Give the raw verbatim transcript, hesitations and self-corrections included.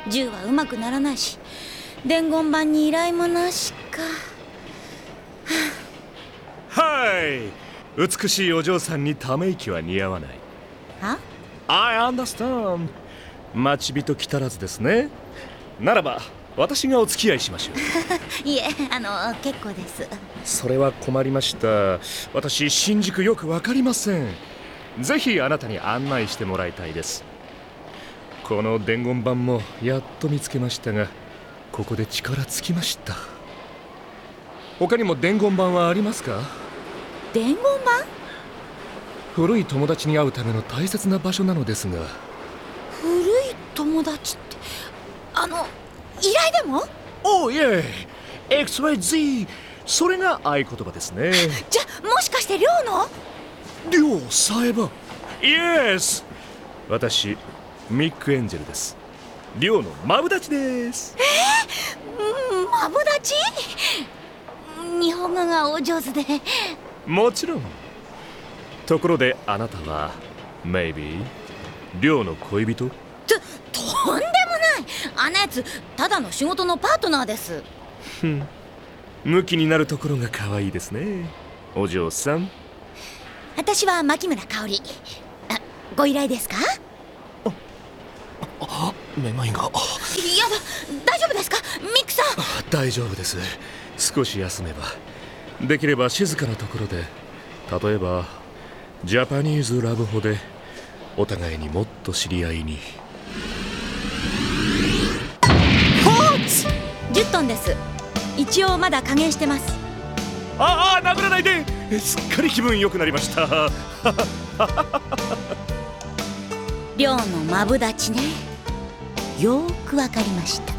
銃はうまくならないし、伝言板に依頼もなしか。 はい、美しいお嬢さんにため息は似合わない。 は？ I understand。 待ち人来たらずですね。ならば私がお付き合いしましょう。 いえ、あの結構です。 それは困りました。私新宿よくわかりません。ぜひあなたに案内してもらいたいです。この伝言板もやっと見つけましたが、ここで力尽きました。他にも伝言板はありますか？ 伝言板？ 古い友達に会うための大切な場所なのですが。 古い友達って、あの依頼でも？ おいえ、エクスワイゼット、 それが合言葉ですね。 じゃもしかして寮の？ 寮さえば。イエス、私ミック・エンジェルです。寮のマブダチです。 えー、マブダチ？日本語がお上手で。 もちろん。ところであなたは Maybe 寮の恋人？ と、とんでもない。あんなやつただの仕事のパートナーです。 ふん、ムキになるところが可愛いですね、お嬢さん。 私は牧村香織。あ、ご依頼ですか？ ああ、めまいが。やだ、 大丈夫ですかミックさん？ 大丈夫です。少し休めば。できれば静かなところで、例えばジャパニーズラブホでお互いにもっと知り合いに。 じゅっトンです。一応まだ加減してます。 ああ、殴らないで。すっかり気分良くなりました。 寮のマブダチね。よーくわかりました。